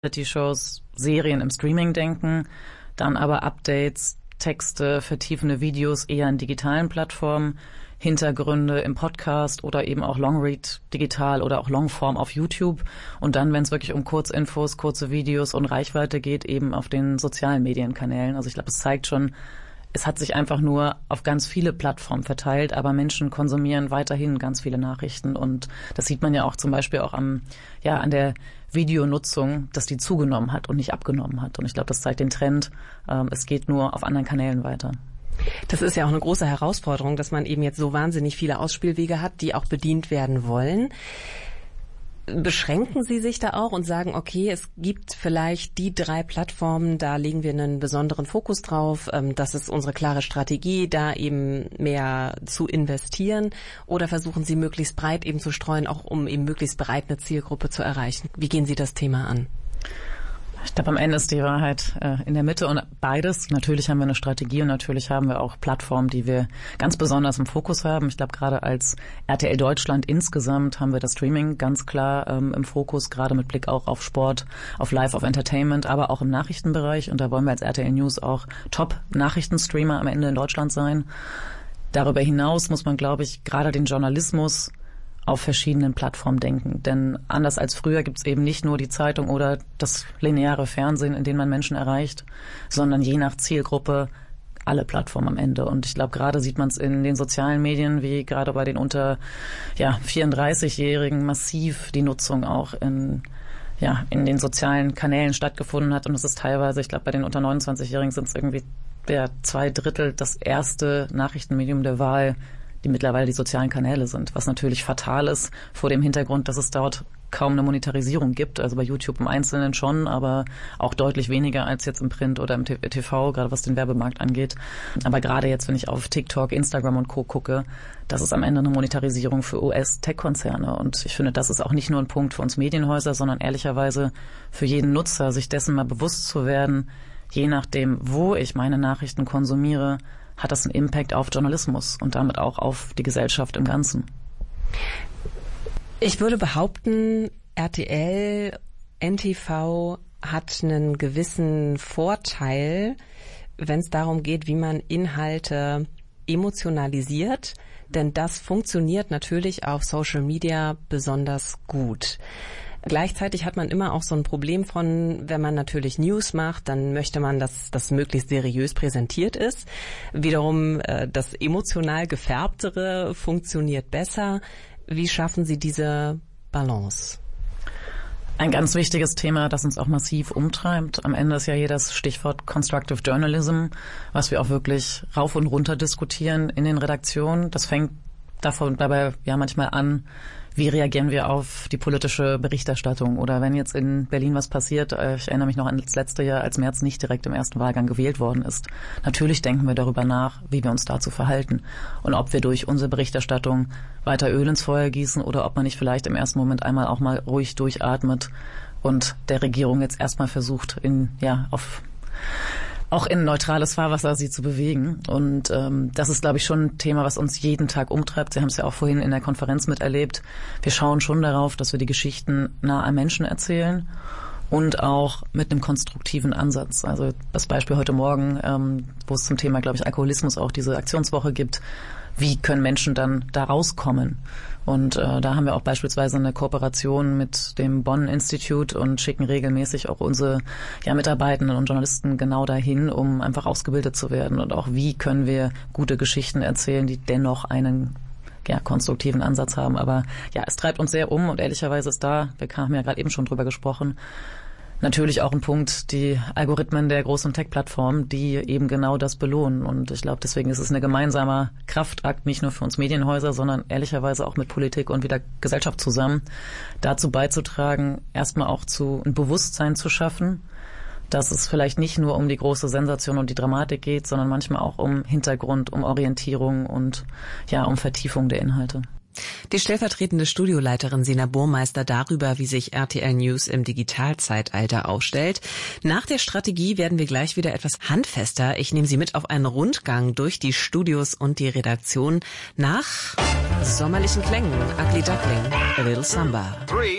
Reality-Shows, Serien im Streaming denken, dann aber Updates, Texte, vertiefende Videos eher in digitalen Plattformen, Hintergründe im Podcast oder eben auch Longread digital oder auch Longform auf YouTube und dann, wenn es wirklich um Kurzinfos, kurze Videos und Reichweite geht, eben auf den sozialen Medienkanälen. Also ich glaube, es zeigt schon, es hat sich einfach nur auf ganz viele Plattformen verteilt, aber Menschen konsumieren weiterhin ganz viele Nachrichten und das sieht man ja auch zum Beispiel auch an der Videonutzung, dass die zugenommen hat und nicht abgenommen hat. Und ich glaube, das zeigt den Trend, es geht nur auf anderen Kanälen weiter. Das ist ja auch eine große Herausforderung, dass man eben jetzt so wahnsinnig viele Ausspielwege hat, die auch bedient werden wollen. Beschränken Sie sich da auch und sagen, okay, es gibt vielleicht die 3 Plattformen, da legen wir einen besonderen Fokus drauf, das ist unsere klare Strategie, da eben mehr zu investieren, oder versuchen Sie möglichst breit eben zu streuen, auch um eben möglichst breit eine Zielgruppe zu erreichen? Wie gehen Sie das Thema an? Ich glaube, am Ende ist die Wahrheit in der Mitte und beides. Natürlich haben wir eine Strategie und natürlich haben wir auch Plattformen, die wir ganz besonders im Fokus haben. Ich glaube, gerade als RTL Deutschland insgesamt haben wir das Streaming ganz klar im Fokus, gerade mit Blick auch auf Sport, auf Live, auf Entertainment, aber auch im Nachrichtenbereich. Und da wollen wir als RTL News auch Top-Nachrichtenstreamer am Ende in Deutschland sein. Darüber hinaus muss man, glaube ich, gerade den Journalismus auf verschiedenen Plattformen denken. Denn anders als früher gibt es eben nicht nur die Zeitung oder das lineare Fernsehen, in dem man Menschen erreicht, sondern je nach Zielgruppe alle Plattformen am Ende. Und ich glaube, gerade sieht man es in den sozialen Medien, wie gerade bei den unter 34-Jährigen massiv die Nutzung auch in den sozialen Kanälen stattgefunden hat. Und es ist teilweise, ich glaube, bei den unter 29-Jährigen sind es irgendwie 2/3 das erste Nachrichtenmedium der Wahl, die mittlerweile die sozialen Kanäle sind, was natürlich fatal ist vor dem Hintergrund, dass es dort kaum eine Monetarisierung gibt. Also bei YouTube im Einzelnen schon, aber auch deutlich weniger als jetzt im Print oder im TV, gerade was den Werbemarkt angeht. Aber gerade jetzt, wenn ich auf TikTok, Instagram und Co. gucke, das ist am Ende eine Monetarisierung für US-Tech-Konzerne. Und ich finde, das ist auch nicht nur ein Punkt für uns Medienhäuser, sondern ehrlicherweise für jeden Nutzer, sich dessen mal bewusst zu werden, je nachdem, wo ich meine Nachrichten konsumiere, hat das einen Impact auf Journalismus und damit auch auf die Gesellschaft im Ganzen. Ich würde behaupten, RTL, NTV hat einen gewissen Vorteil, wenn es darum geht, wie man Inhalte emotionalisiert, denn das funktioniert natürlich auf Social Media besonders gut. Gleichzeitig hat man immer auch so ein Problem von, wenn man natürlich News macht, dann möchte man, dass das möglichst seriös präsentiert ist. Wiederum das emotional Gefärbtere funktioniert besser. Wie schaffen Sie diese Balance? Ein ganz wichtiges Thema, das uns auch massiv umtreibt. Am Ende ist ja hier das Stichwort Constructive Journalism, was wir auch wirklich rauf und runter diskutieren in den Redaktionen. Das fängt dabei manchmal an, wie reagieren wir auf die politische Berichterstattung? Oder wenn jetzt in Berlin was passiert, ich erinnere mich noch an das letzte Jahr, als Merz nicht direkt im ersten Wahlgang gewählt worden ist. Natürlich denken wir darüber nach, wie wir uns dazu verhalten. Und ob wir durch unsere Berichterstattung weiter Öl ins Feuer gießen oder ob man nicht vielleicht im ersten Moment einmal auch mal ruhig durchatmet und der Regierung jetzt erstmal versucht, auch in neutrales Fahrwasser sie zu bewegen. Und das ist, glaube ich, schon ein Thema, was uns jeden Tag umtreibt. Sie haben es ja auch vorhin in der Konferenz miterlebt. Wir schauen schon darauf, dass wir die Geschichten nah am Menschen erzählen und auch mit einem konstruktiven Ansatz. Also das Beispiel heute Morgen, wo es zum Thema, glaube ich, Alkoholismus auch diese Aktionswoche gibt. Wie können Menschen dann da rauskommen? Und da haben wir auch beispielsweise eine Kooperation mit dem Bonn Institute und schicken regelmäßig auch unsere Mitarbeitenden und Journalisten genau dahin, um einfach ausgebildet zu werden. Und auch wie können wir gute Geschichten erzählen, die dennoch einen konstruktiven Ansatz haben. Aber es treibt uns sehr um und ehrlicherweise ist da, wir haben ja gerade eben schon drüber gesprochen, natürlich auch ein Punkt, die Algorithmen der großen Tech-Plattformen, die eben genau das belohnen. Und ich glaube, deswegen ist es ein gemeinsamer Kraftakt, nicht nur für uns Medienhäuser, sondern ehrlicherweise auch mit Politik und wieder Gesellschaft zusammen, dazu beizutragen, erstmal auch ein Bewusstsein zu schaffen, dass es vielleicht nicht nur um die große Sensation und die Dramatik geht, sondern manchmal auch um Hintergrund, um Orientierung und um Vertiefung der Inhalte. Die stellvertretende Studioleiterin Sina Burmeister darüber, wie sich RTL News im Digitalzeitalter aufstellt. Nach der Strategie werden wir gleich wieder etwas handfester. Ich nehme Sie mit auf einen Rundgang durch die Studios und die Redaktion nach sommerlichen Klängen. Ugly Duckling, A Little Samba.